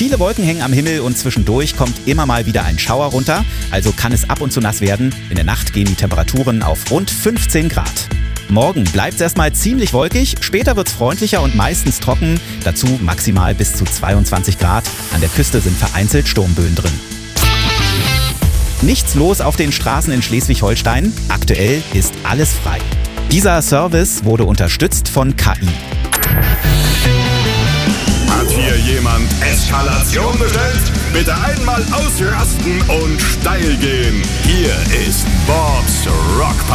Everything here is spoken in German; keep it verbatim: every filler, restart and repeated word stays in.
Viele Wolken hängen am Himmel und zwischendurch kommt immer mal wieder ein Schauer runter, also kann es ab und zu nass werden. In der Nacht gehen die Temperaturen auf rund fünfzehn Grad. Morgen bleibt es erstmal ziemlich wolkig, später wird es freundlicher und meistens trocken, dazu maximal bis zu zweiundzwanzig Grad. An der Küste sind vereinzelt Sturmböen drin. Nichts los auf den Straßen in Schleswig-Holstein, aktuell ist alles frei. Dieser Service wurde unterstützt von K I. Hat hier jemand Eskalation bestellt? Bitte einmal ausrasten und steil gehen. Hier ist Bobs Rock